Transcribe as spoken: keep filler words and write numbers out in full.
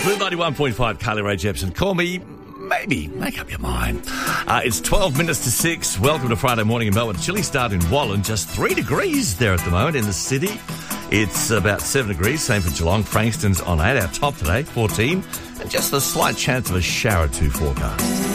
Blue ninety-one point five, Carly Rae Jepsen. Call me, maybe, make up your mind. Uh, it's twelve minutes to six. Welcome to Friday morning in Melbourne. Chilly start in Wallen, just three degrees there at the moment in the city. It's about seven degrees, same for Geelong. Frankston's on eight, our top today, fourteen. And just a slight chance of a shower or two forecast.